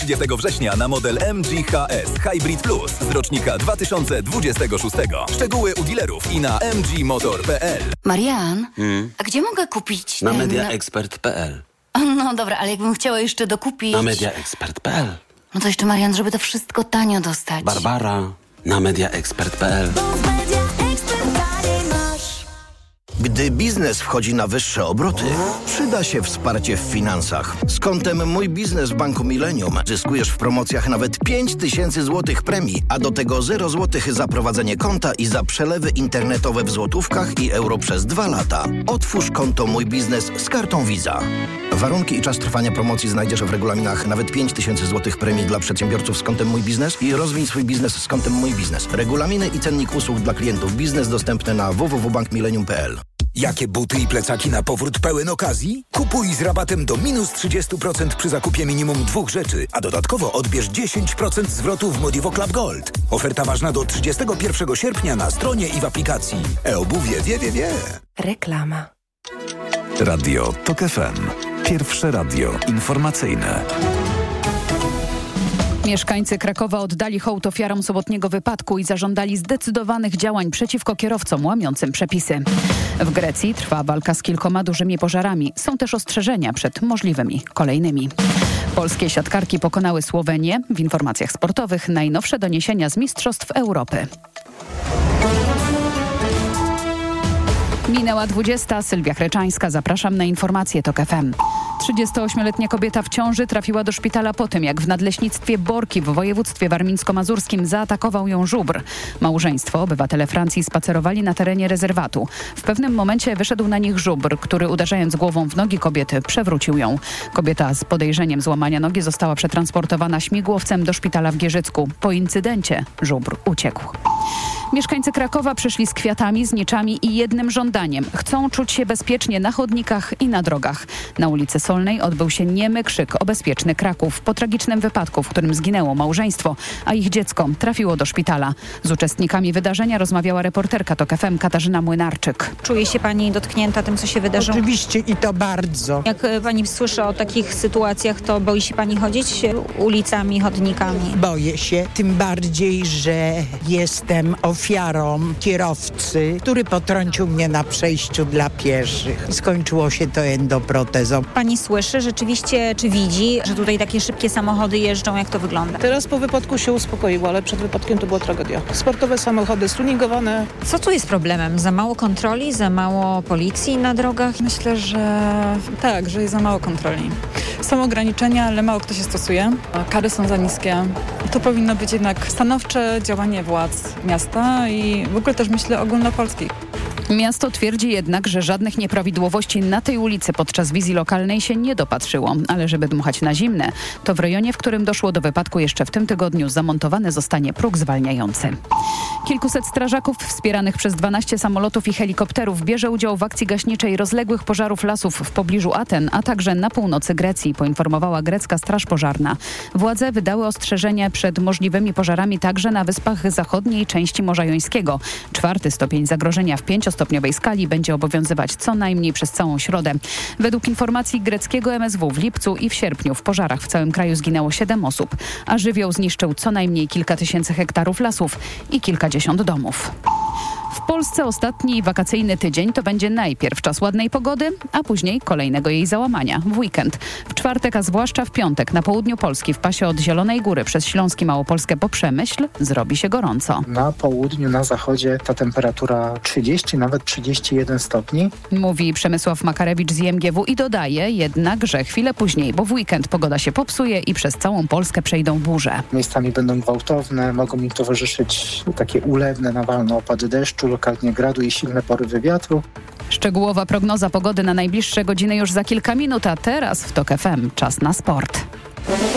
30 września na model MG HS Hybrid Plus z rocznika 2026. Szczegóły u dealerów i na mgmotor.pl. Marian, a gdzie mogę kupić Na mediaexpert.pl. No dobra, ale jakbym chciała jeszcze dokupić... Na mediaexpert.pl. No to jeszcze, Marian, żeby to wszystko tanio dostać. Barbara, na mediaexpert.pl. Gdy biznes wchodzi na wyższe obroty, przyda się wsparcie w finansach. Z kontem Mój Biznes w Banku Millennium zyskujesz w promocjach nawet 5000 zł premii, a do tego 0 zł za prowadzenie konta i za przelewy internetowe w złotówkach i euro przez 2 lata. Otwórz konto Mój Biznes z kartą Visa. Warunki i czas trwania promocji znajdziesz w regulaminach. Nawet 5000 zł premii dla przedsiębiorców z kontem Mój Biznes i rozwij swój biznes z kontem Mój Biznes. Regulaminy i cennik usług dla klientów biznes dostępne na www.bankmillennium.pl. Jakie buty i plecaki na powrót pełen okazji? Kupuj z rabatem do minus 30% przy zakupie minimum 2 rzeczy, a dodatkowo odbierz 10% zwrotu w Modivo Club Gold. Oferta ważna do 31 sierpnia na stronie i w aplikacji. E-obuwie wie. Reklama. Radio TOK FM. Pierwsze radio informacyjne. Mieszkańcy Krakowa oddali hołd ofiarom sobotniego wypadku i zażądali zdecydowanych działań przeciwko kierowcom łamiącym przepisy. W Grecji trwa walka z kilkoma dużymi pożarami. Są też ostrzeżenia przed możliwymi kolejnymi. Polskie siatkarki pokonały Słowenię. W informacjach sportowych najnowsze doniesienia z Mistrzostw Europy. Minęła 20. Sylwia Chreczańska. Zapraszam na informacje TOK FM. 38-letnia kobieta w ciąży trafiła do szpitala po tym, jak w nadleśnictwie Borki w województwie warmińsko-mazurskim zaatakował ją żubr. Małżeństwo, obywatele Francji, spacerowali na terenie rezerwatu. W pewnym momencie wyszedł na nich żubr, który uderzając głową w nogi kobiety przewrócił ją. Kobieta z podejrzeniem złamania nogi została przetransportowana śmigłowcem do szpitala w Gierzycku. Po incydencie żubr uciekł. Mieszkańcy Krakowa przyszli z kwiatami, zniczami i jednym żądaniem. Chcą czuć się bezpiecznie na chodnikach i na drogach. Na ulicy Solnej odbył się niemy krzyk o bezpieczny Kraków po tragicznym wypadku, w którym zginęło małżeństwo, a ich dziecko trafiło do szpitala. Z uczestnikami wydarzenia rozmawiała reporterka TOK FM Katarzyna Młynarczyk. Czuje się pani dotknięta tym, co się wydarzyło? Oczywiście i to bardzo. Jak pani słyszy o takich sytuacjach, to boi się pani chodzić ulicami, chodnikami? Boję się, tym bardziej, że jestem ofiarą kierowcy, który potrącił mnie na przejściu dla pieszych. Skończyło się to endoprotezą. Pani słyszy rzeczywiście, czy widzi, że tutaj takie szybkie samochody jeżdżą? Jak to wygląda? Teraz po wypadku się uspokoiło, ale przed wypadkiem to była tragedia. Sportowe samochody, stuningowane. Co tu jest problemem? Za mało kontroli? Za mało policji na drogach? Myślę, że tak, że jest za mało kontroli. Są ograniczenia, ale mało kto się stosuje. Kary są za niskie. To powinno być jednak stanowcze działanie władz miasta i w ogóle też myślę ogólnopolskich. Miasto twierdzi jednak, że żadnych nieprawidłowości na tej ulicy podczas wizji lokalnej się nie dopatrzyło. Ale żeby dmuchać na zimne, to w rejonie, w którym doszło do wypadku jeszcze w tym tygodniu, zamontowany zostanie próg zwalniający. Kilkuset strażaków wspieranych przez 12 samolotów i helikopterów bierze udział w akcji gaśniczej rozległych pożarów lasów w pobliżu Aten, a także na północy Grecji, poinformowała grecka Straż Pożarna. Władze wydały ostrzeżenie przed możliwymi pożarami także na wyspach zachodniej części Morza Jońskiego. 4. stopień zagrożenia w 5-stopniowej skali będzie obowiązywać co najmniej przez całą środę. Według informacji greckiego MSW w lipcu i w sierpniu w pożarach w całym kraju zginęło 7 osób, a żywioł zniszczył co najmniej kilka tysięcy hektarów lasów i kilkadziesiąt domów. W Polsce ostatni wakacyjny tydzień to będzie najpierw czas ładnej pogody, a później kolejnego jej załamania w weekend. W czwartek, a zwłaszcza w piątek na południu Polski w pasie od Zielonej Góry przez Śląsk i Małopolskę po Przemyśl zrobi się gorąco. Na południu, na zachodzie ta temperatura 30, nawet 31 stopni. Mówi Przemysław Makarewicz z IMGW i dodaje jednak, że chwilę później, bo w weekend pogoda się popsuje i przez całą Polskę przejdą burze. Miejscami będą gwałtowne, mogą im towarzyszyć takie ulewne, nawalne opady deszczu, lokalnie gradu i silne porywy wiatru. Szczegółowa prognoza pogody na najbliższe godziny już za kilka minut, a teraz w TOK FM czas na sport.